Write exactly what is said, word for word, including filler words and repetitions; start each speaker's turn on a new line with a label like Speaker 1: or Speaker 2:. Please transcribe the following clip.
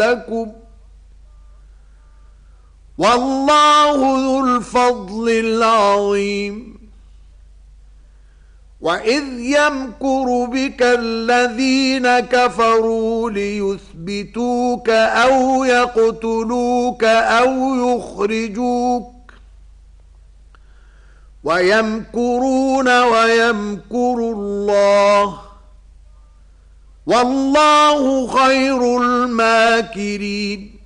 Speaker 1: لكم والله ذو الفضل العظيم. وإذ يمكر بك الذين كفروا ليثبتوك أو يقتلوك أو يخرجوك ويمكرون ويمكر الله والله خير الماكرين.